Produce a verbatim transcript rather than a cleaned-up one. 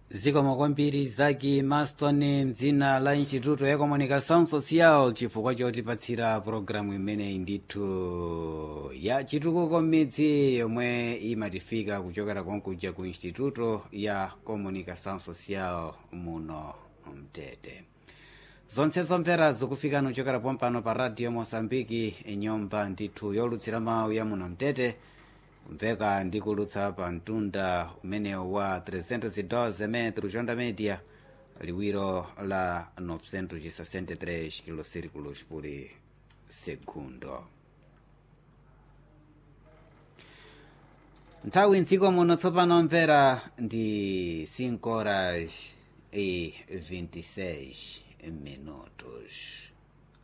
zikomo kwambiri zaki Maston mdzina la Instituto ya Comunicação Social chifukwa chotipatsira programu imeneyi ndithu ya chitukuko m'midzi yomwe imatifika kuchokera konkuja ku Instituto ya Comunicação Social muno mtete. Zonse zomvera zikufika kuchokera pompano pa Radio Mosambiki nyumba ndithu yolutsira mawu ya muno mtete kumveka ndikulutsa pa mtunda umenewu wa trezentos e doze metros onda média liwiro la novecentos e sessenta e três kilocírculos por segundo. Nthawi mdziko muno tsopano mvera ndi cinco horas e vinte e seis minutos.